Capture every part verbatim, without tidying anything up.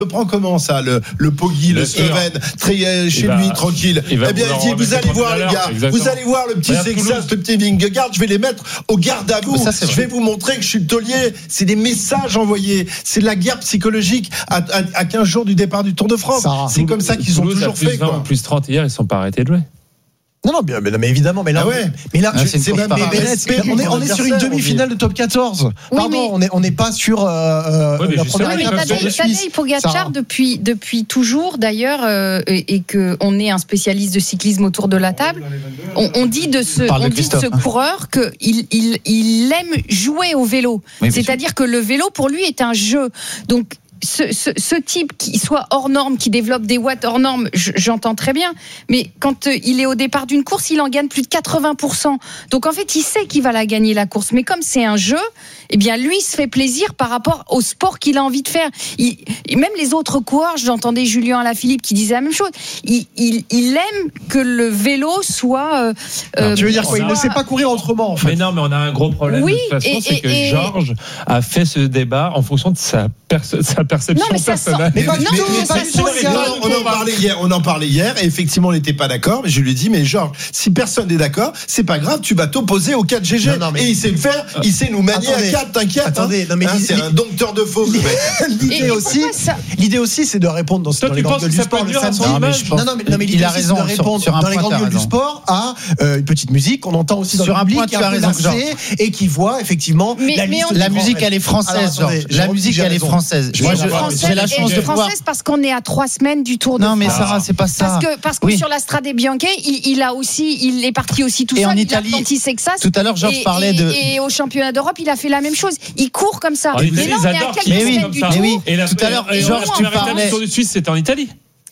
le prend comment ça, le, le Poggi, le Slovène, très euh, chez lui, va, tranquille. Eh bien, il dit, vous allez voir les gars, exactement. Vous allez voir le petit Sexas, le petit Vingegaard, je vais les mettre au garde à vous. Ça, je vais vous montrer que je suis le taulier. C'est des messages envoyés. C'est de la guerre psychologique à, à, à quinze jours du départ du Tour de France. Sarah. C'est comme ça qu'ils ont toujours fait. Plus vingt, plus trente hier, ils ne sont pas arrêtés de jouer. Non, non, mais, mais évidemment, mais là, ah ouais. mais là, ah, c'est c'est même, mais, mais, mais, on est, on est sur une demi-finale de top quatorze. Oui, Pardon, mais... on n'est on est pas sur euh, oui, la première étape de Tadej Pogačar depuis depuis toujours d'ailleurs, euh, et, et que on est un spécialiste de cyclisme autour de la table. On, on dit de ce, on dit de ce coureur que il il il aime jouer au vélo. Oui, c'est-à-dire que le vélo pour lui est un jeu. Donc Ce, ce, ce type qui soit hors norme, qui développe des watts hors norme, j'entends très bien, mais quand euh, il est au départ d'une course, il en gagne plus de quatre-vingts pour cent. Donc en fait, il sait qu'il va la gagner la course, mais comme c'est un jeu, eh bien lui il se fait plaisir par rapport au sport qu'il a envie de faire. Il, même les autres coureurs, j'entendais Julien Alaphilippe qui disait la même chose. Il, il, il aime que le vélo soit. Euh, non, tu veux dire quoi ? Il ne sait pas courir autrement. En fait. Mais non, mais on a un gros problème. Oui, de toute façon, et, c'est et, que et, Georges a fait ce débat en fonction de sa, perce- sa perception non, personnelle. Mais, mais, mais, mais, mais pas non, on en parlait hier. On en parlait hier. Et effectivement, on n'était pas d'accord. Mais je lui ai dit, mais Georges, si personne n'est d'accord, c'est pas grave. Tu vas t'opposer au quatre G G. Non, non, mais... Et il sait le faire. Il sait nous manier Attendez. à quatre. T'inquiète. Attendez, non, mais hein, c'est un dompteur de faux. L'idée aussi, l'idée aussi, c'est de répondre dans, dans les grandes gueules du sport le samedi. Non, non, mais, non, mais il a raison de répondre sur, sur dans les grandes gueules du sport à euh, une petite musique qu'on entend aussi dans le public, qui a raison et qui voit effectivement la liste. La musique, elle est française, Georges. La musique, elle est française. Moi, j'ai la chance de voir. Française parce qu'on est à trois semaines du Tour de France. Non, mais Sarah, c'est pas ça. Parce que parce que sur la Strade Bianche, il a aussi, il est parti aussi tout seul. En Italie, tout à l'heure, Georges parlait de. Et au championnat d'Europe, il a fait la même chose. Il court comme ça. Mais là, on est à quelques semaines du Tour. Tout à l'heure, Georges, tu parlais. Le Tour de Suisse, c'était en Italie.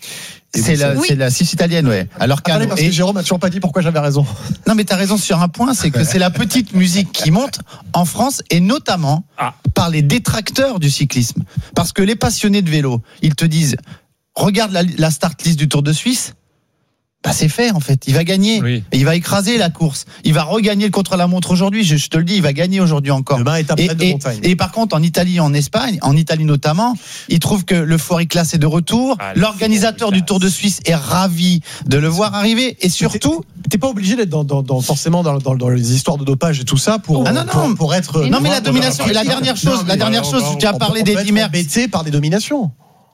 C'est la, oui. c'est la Suisse italienne, ouais. Alors Attendez, parce que Jérôme a toujours pas dit pourquoi j'avais raison. Non, mais t'as raison sur un point, c'est que c'est la petite musique qui monte en France et notamment ah. par les détracteurs du cyclisme. Parce que les passionnés de vélo, ils te disent, regarde la, la start list du Tour de Suisse. Bah c'est fait en fait, il va gagner, oui. il va écraser la course, il va regagner le contre-la-montre aujourd'hui, je, je te le dis, il va gagner aujourd'hui encore. Demain est et, de et, montagne. Et par contre en Italie, en Espagne, en Italie notamment, ils trouvent que le Fouriclass est de retour, ah, l'organisateur du Tour de Suisse est ravi de le voir arriver et surtout, t'es pas obligé d'être dans, dans, dans forcément dans, dans, dans les histoires de dopage et tout ça pour ah non, non. Pour, pour être non mais la domination et la dernière chose, non, la dernière chose, tu as parlé d'Eddy Merckx, embêté par des dominations.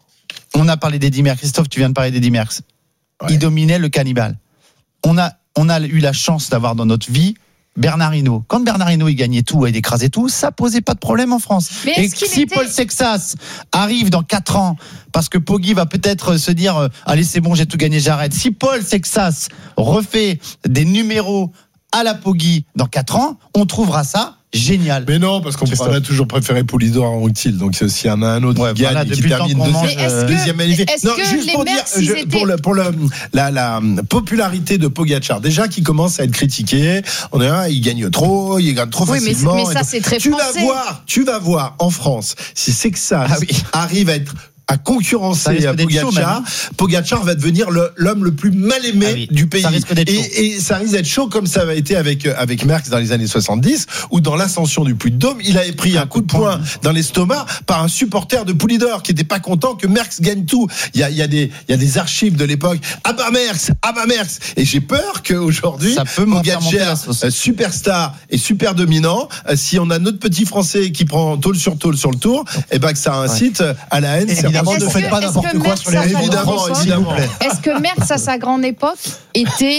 On a parlé d'Eddy Merckx, Christophe, tu viens de parler d'Eddy Merckx. Ouais. Il dominait le cannibale. On a, on a eu la chance d'avoir dans notre vie Bernard Hinault. Quand Bernard Hinault il gagnait tout, il écrasait tout, ça posait pas de problème en France. Mais et si était... Paul Sexas arrive dans quatre ans, parce que Poggi va peut-être se dire, allez c'est bon, j'ai tout gagné, j'arrête. Si Paul Sexas refait des numéros à la Poggi dans quatre ans, on trouvera ça génial. Mais non, parce qu'on a toujours préféré Poulidor à Anquetil, donc c'est aussi un, un autre ouais, qui voilà, gagne, qui termine deuxième, euh, deuxième magnifique. Est-ce non, que juste les pour dire, je, étaient... pour, le, pour le, la, la popularité de Pogačar, déjà qui commence à être critiqué, on est là, il gagne trop, il gagne trop oui, facilement. Mais, mais ça, c'est très tu français. vas voir, tu vas voir en France, si Sexas ah oui. arrive à être à concurrencer Pogačar, Pogačar va devenir le, l'homme le plus mal aimé ah oui, du pays. Ça risque d'être chaud. Et, et ça risque d'être chaud comme ça avait été avec, avec Merckx dans les années soixante-dix, où dans l'ascension du Puy-de-Dôme, il avait pris un, un coup de poing dans l'estomac par un supporter de Poulidor qui n'était pas content que Merckx gagne tout. Il y a, il y a des, il y a des archives de l'époque. Ah bah Merckx, ah bah Merckx. Et j'ai peur qu'aujourd'hui, Pogačar, superstar et super dominant, si on a notre petit Français qui prend tôle sur tôle sur le tour, et ben que ça incite ouais. à la haine. Évidemment, ne faites pas n'importe quoi sur les réseaux. Évidemment, évidemment. Est-ce que Merckx, à sa grande époque, était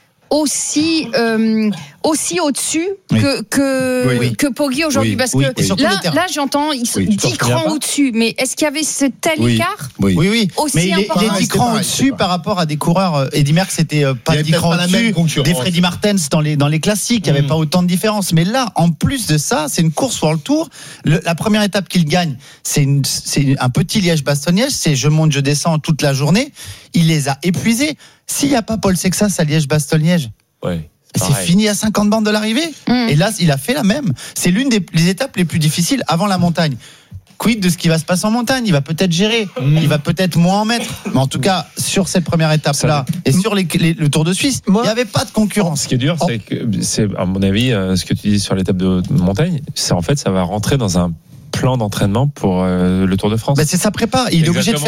aussi euh, aussi au-dessus oui. que que, oui. que Poggi aujourd'hui oui. parce oui. que là là j'entends ils sont oui. dix crans au-dessus, mais est-ce qu'il y avait ce tel oui. écart oui oui oui aussi mais il est, il est dix crans au-dessus par rapport à des coureurs. Eddy Merckx c'était pas dix crans au-dessus des Freddy Martens dans les dans les classiques, il n'y avait mmh. pas autant de différence, mais là en plus de ça c'est une course World Tour. Le, la première étape qu'il gagne c'est une, c'est un petit Liège-Bastogne-Liège, c'est je monte je descends toute la journée, il les a épuisés. S'il n'y a pas Paul Sexas à Liège-Bastogne-Liège, ouais, c'est, c'est fini à cinquante bandes de l'arrivée. Mmh. Et là, il a fait la même. C'est l'une des, des étapes les plus difficiles avant la montagne. Quid de ce qui va se passer en montagne ? Il va peut-être gérer, mmh. il va peut-être moins en mettre. Mais en tout cas, sur cette première étape-là et sur les, les, le Tour de Suisse, moi, il n'y avait pas de concurrence. Ce qui est dur, c'est que, c'est, à mon avis, ce que tu dis sur l'étape de montagne, c'est en fait, ça va rentrer dans un plan d'entraînement pour euh, le Tour de France. Bah c'est sa prépa. Il est obligé de faire